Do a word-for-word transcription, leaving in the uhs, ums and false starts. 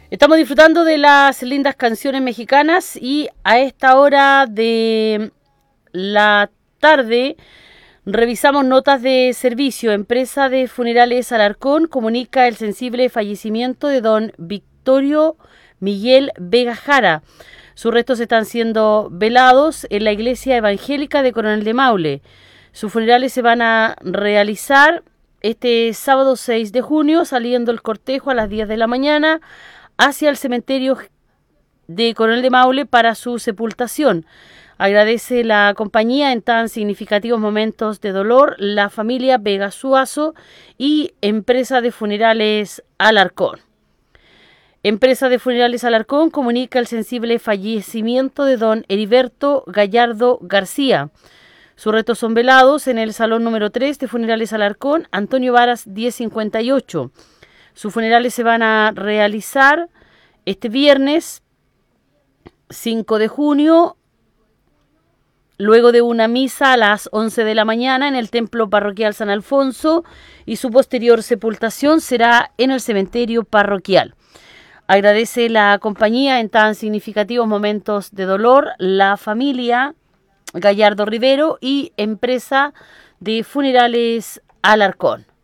Estamos disfrutando de las lindas canciones mexicanas y a esta hora de la tarde revisamos notas de servicio. Empresa de Funerales Alarcón comunica el sensible fallecimiento de don Victorio Miguel Vega Jara. Sus restos están siendo velados en la iglesia evangélica de Coronel de Maule. Sus funerales se van a realizar este sábado seis de junio, saliendo el cortejo a las diez de la mañana hacia el cementerio de Coronel de Maule para su sepultación. Agradece la compañía en tan significativos momentos de dolor la familia Vega Suazo y Empresa de Funerales Alarcón. Empresa de Funerales Alarcón comunica el sensible fallecimiento de don Heriberto Gallardo García. Sus restos son velados en el salón número tres de Funerales Alarcón, Antonio Varas diez cincuenta y ocho. Sus funerales se van a realizar este viernes cinco de junio, luego de una misa a las once de la mañana en el Templo Parroquial San Alfonso, y su posterior sepultación será en el cementerio parroquial. Agradece la compañía en tan significativos momentos de dolor la familia Gallardo Rivero y Empresa de Funerales Alarcón.